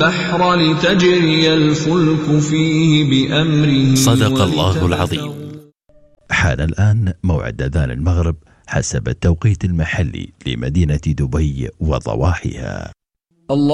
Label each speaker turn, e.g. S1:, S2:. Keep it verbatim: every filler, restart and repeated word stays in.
S1: البحر لتجري الفلك فيه بأمره.
S2: صدق الله العظيم.
S3: حان الآن موعد أذان المغرب حسب التوقيت المحلي لمدينة دبي وضواحيها.